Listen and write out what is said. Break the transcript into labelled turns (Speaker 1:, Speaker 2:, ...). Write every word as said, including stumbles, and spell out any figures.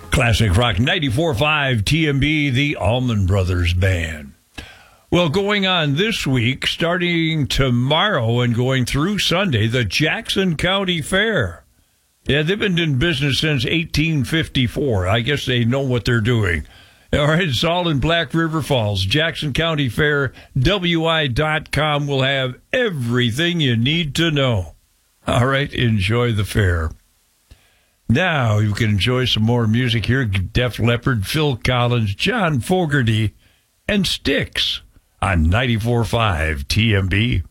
Speaker 1: Classic Rock ninety-four point five T M B, the Allman Brothers Band. Well, going on this week, starting tomorrow and going through Sunday, the Jackson County Fair. Yeah, they've been in business since eighteen fifty-four. I guess they know what they're doing. All right, it's all in Black River Falls. Jackson County Fair, W I dot com will have everything you need to know. All right, enjoy the fair. Now you can enjoy some more music here. Def Leppard, Phil Collins, John Fogerty, and Styx on ninety-four point five T M B.